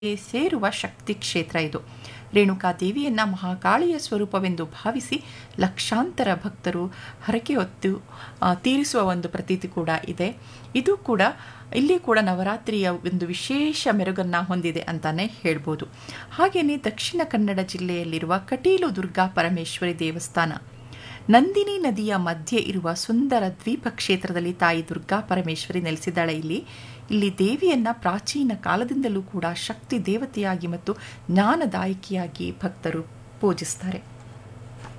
ಸೇರುವ ಶಕ್ತಿ ಕ್ಷೇತ್ರ ಇದು. ರೇಣುಕಾದೇವಿಯನ್ನ ಮಹಾಕಾಳಿಯ ಸ್ವರೂಪವೆಂದು ಭಾವಿಸಿ ಲಕ್ಷಾಂತರ ಭಕ್ತರು ಹರಕೆ ಹೊತ್ತು ತೀರಿಸುವ ಒಂದು ಪ್ರತೀತಿ ಕೂಡ ಇದೆ. ಇದು ಕೂಡ ಇಲ್ಲಿ ಕೂಡ ನವರಾತ್ರಿಯ ಒಂದು ವಿಶೇಷ ಮೆರುಗನ್ನು ಹೊಂದಿದೆ ಅಂತಾನೆ ಹೇಳ್ಬೋದು. ಹಾಗೆಯೇ ದಕ್ಷಿಣ ಕನ್ನಡ ಜಿಲ್ಲೆಯಲ್ಲಿರುವ ಕಟೀಲು ದುರ್ಗಾ ಪರಮೇಶ್ವರಿ ದೇವಸ್ಥಾನ ನಂದಿನಿ ನದಿಯ ಮಧ್ಯೆ ಇರುವ ಸುಂದರ ದ್ವೀಪ ಕ್ಷೇತ್ರದಲ್ಲಿ ತಾಯಿ ದುರ್ಗಾ ಪರಮೇಶ್ವರಿ ನೆಲೆಸಿದ್ದಾಳೆ. ಇಲ್ಲಿ ದೇವಿಯನ್ನ ಪ್ರಾಚೀನ ಕಾಲದಿಂದಲೂ ಕೂಡ ಶಕ್ತಿ ದೇವತೆಯಾಗಿ ಮತ್ತು ಜ್ಞಾನದಾಯಕಿಯಾಗಿ ಭಕ್ತರು ಪೂಜಿಸ್ತಾರೆ.